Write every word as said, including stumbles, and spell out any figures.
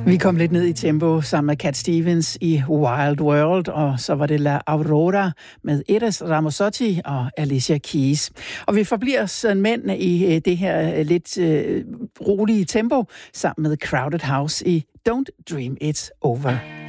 Vi kom lidt ned i tempo sammen med Cat Stevens i Wild World, og så var det La Aurora med Eros Ramazzotti og Alicia Keys. Og vi forbliver sådan mænd i det her lidt uh, rolige tempo sammen med Crowded House i Don't Dream It's Over.